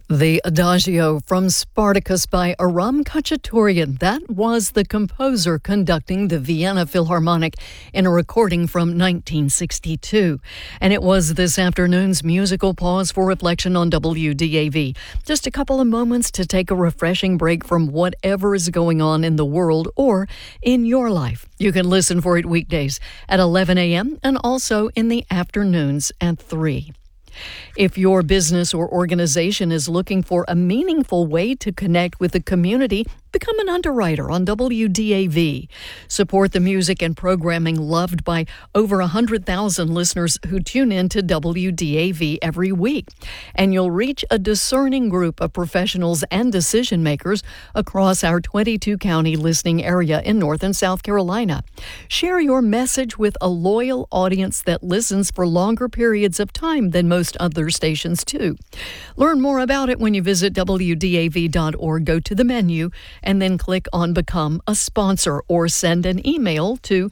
The Adagio from Spartacus by Aram Khachaturian. That was the composer conducting the Vienna Philharmonic in a recording from 1962. And it was this afternoon's musical pause for reflection on WDAV. Just a couple of moments to take a refreshing break from whatever is going on in the world or in your life. You can listen for it weekdays at 11 a.m. and also in the afternoons at 3. If your business or organization is looking for a meaningful way to connect with the community, become an underwriter on WDAV. Support the music and programming loved by over 100,000 listeners who tune in to WDAV every week. And you'll reach a discerning group of professionals and decision makers across our 22-county listening area in North and South Carolina. Share your message with a loyal audience that listens for longer periods of time than most other stations do. Learn more about it when you visit WDAV.org. Go to the menu and then click on Become a Sponsor or send an email to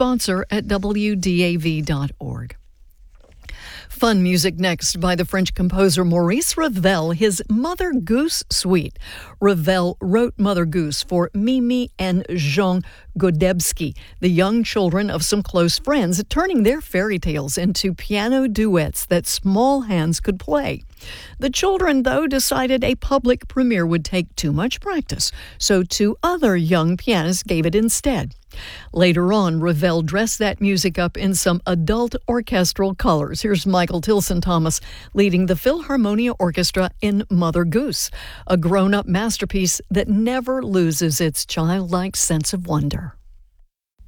sponsor@WDAV.org. Fun music next by the French composer Maurice Ravel, his Mother Goose Suite. Ravel wrote Mother Goose for Mimi and Jean Godebski, the young children of some close friends, turning their fairy tales into piano duets that small hands could play. The children, though, decided a public premiere would take too much practice, so two other young pianists gave it instead. Later on, Ravel dressed that music up in some adult orchestral colors. Here's Michael Tilson Thomas leading the Philharmonia Orchestra in Mother Goose, a grown-up masterpiece that never loses its childlike sense of wonder.